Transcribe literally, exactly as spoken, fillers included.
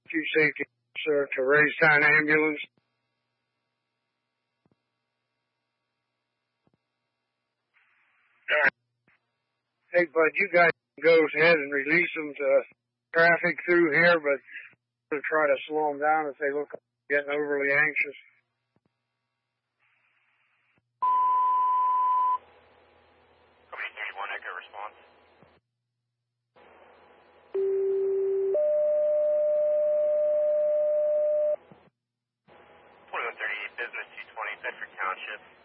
two safety officer to Raystown ambulance. All right. Hey, bud, you guys can go ahead and release them to traffic through here, but to try to slow them down if they look like they're getting overly anxious. Company thirty-one, Echo response. twenty-one thirty-eight, business two twenty, Bedford Township.